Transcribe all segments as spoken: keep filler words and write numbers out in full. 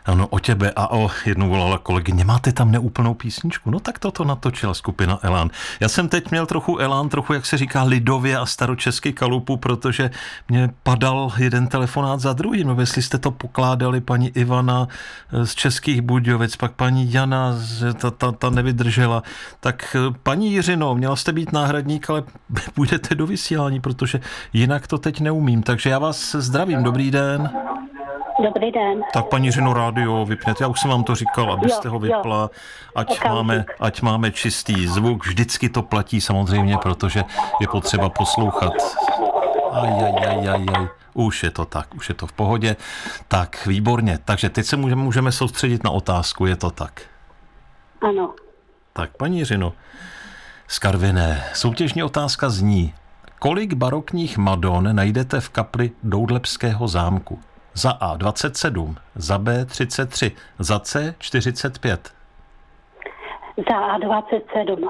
Ano, o tebe a o jednou volala kolegyně. Máte tam neúplnou písničku? No tak toto natočila skupina Elán. Já jsem teď měl trochu Elán, trochu, jak se říká, lidově a staročesky kalupu, protože mě padal jeden telefonát za druhým. No, jestli jste to pokládali, paní Ivana z Českých Budějovic, pak paní Jana, ta, ta, ta nevydržela. Tak paní Jiřino, měla jste být náhradník, ale půjdete do vysílání, protože jinak to teď neumím. Takže já vás zdravím. Dobrý den. Dobrý den. Tak paní Řino, rádio vypněte, já už jsem vám to říkal, abyste jo, ho vypla, ať Okamžik. máme, ať máme čistý zvuk, vždycky to platí samozřejmě, protože je potřeba poslouchat. Aj, aj, aj, aj, aj. Už je to tak, už je to v pohodě. Tak, výborně, takže teď se můžeme, můžeme soustředit na otázku, je to tak? Ano. Tak, paní Řino, z Karviné, soutěžní otázka zní, kolik barokních Madon najdete v kapli Doudlebského zámku? Za A dvacet sedm, za B třicet tři, za C čtyřicet pět. Za A dvacet sedm.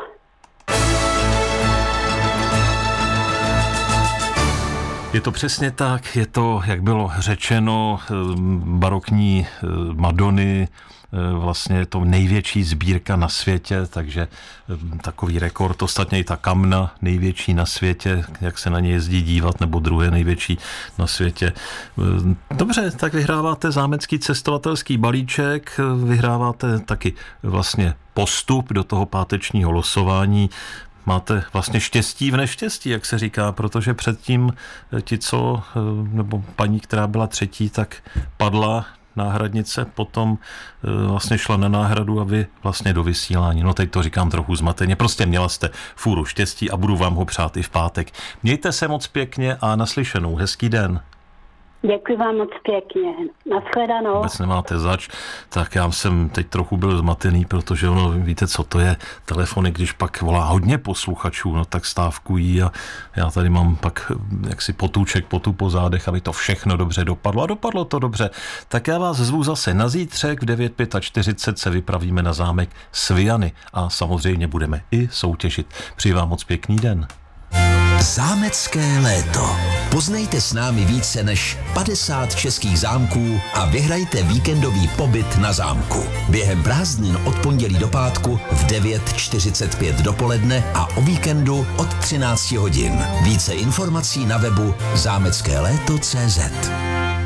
Je to přesně tak, je to, jak bylo řečeno, barokní Madony, vlastně je to největší sbírka na světě, takže takový rekord, ostatně i ta kamna největší na světě, jak se na ně jezdí dívat, nebo druhé největší na světě. Dobře, tak vyhráváte zámecký cestovatelský balíček, vyhráváte taky vlastně postup do toho pátečního losování. Máte vlastně štěstí v neštěstí, jak se říká, protože předtím ti, co, nebo paní, která byla třetí, tak padla náhradnice, potom vlastně šla na náhradu a vy vlastně do vysílání. No teď to říkám trochu zmateně, prostě měla jste fůru štěstí a budu vám ho přát i v pátek. Mějte se moc pěkně a naslyšenou. Hezký den. Děkuji vám moc pěkně. Nashledanou. Vůbec nemáte zač, tak já jsem teď trochu byl zmatený, protože ono, víte, co to je, telefony, když pak volá hodně posluchačů, no tak stávkují a já tady mám pak jaksi potůček, potu po zádech, aby to všechno dobře dopadlo a dopadlo to dobře. Tak já vás zvu zase na zítřek v devět čtyřicet pět se vypravíme na zámek Sviany a samozřejmě budeme i soutěžit. Přeji vám moc pěkný den. Zámecké léto. Poznejte s námi více než padesát českých zámků a vyhrajte víkendový pobyt na zámku. Během prázdnin od pondělí do pátku v devět čtyřicet pět dopoledne a o víkendu od třináct hodin. Více informací na webu zámecké léto tečka cé zet.